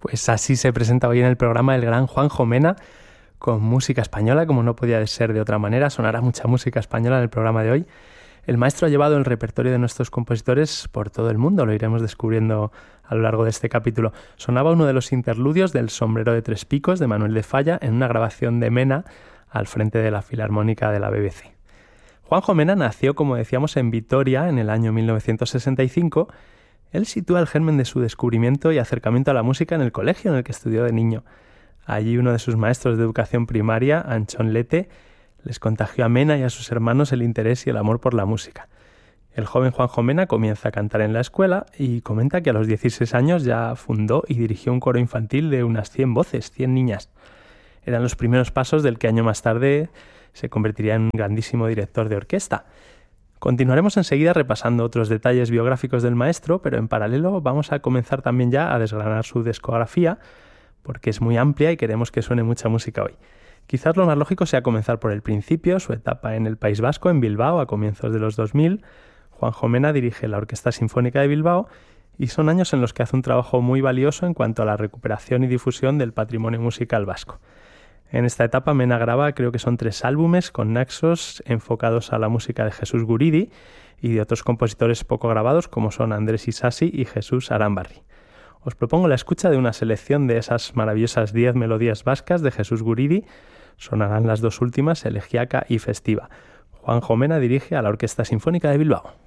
Pues así se presenta hoy en el programa el gran Juanjo Mena, con música española, como no podía ser de otra manera. Sonará mucha música española en el programa de hoy. El maestro ha llevado el repertorio de nuestros compositores por todo el mundo, lo iremos descubriendo a lo largo de este capítulo. Sonaba uno de los interludios del Sombrero de Tres Picos de Manuel de Falla en una grabación de Mena al frente de la Filarmónica de la BBC. Juanjo Mena nació, como decíamos, en Vitoria en el año 1965. Él sitúa el germen de su descubrimiento y acercamiento a la música en el colegio en el que estudió de niño. Allí uno de sus maestros de educación primaria, Anchón Lete, les contagió a Mena y a sus hermanos el interés y el amor por la música. El joven Juanjo Mena comienza a cantar en la escuela y comenta que a los 16 años ya fundó y dirigió un coro infantil de unas 100 voces, 100 niñas. Eran los primeros pasos del que año más tarde se convertiría en un grandísimo director de orquesta. Continuaremos enseguida repasando otros detalles biográficos del maestro, pero en paralelo vamos a comenzar también ya a desgranar su discografía, porque es muy amplia y queremos que suene mucha música hoy. Quizás lo más lógico sea comenzar por el principio, su etapa en el País Vasco, en Bilbao, a comienzos de los 2000. Juanjo Mena dirige la Orquesta Sinfónica de Bilbao y son años en los que hace un trabajo muy valioso en cuanto a la recuperación y difusión del patrimonio musical vasco. En esta etapa Mena graba, creo que son 3 álbumes con naxos enfocados a la música de Jesús Guridi y de otros compositores poco grabados como son Andrés Isasi y Jesús Arambarri. Os propongo la escucha de una selección de esas maravillosas 10 melodías vascas de Jesús Guridi. Sonarán las 2 últimas, Elegiaca y Festiva. Juanjo Mena dirige a la Orquesta Sinfónica de Bilbao.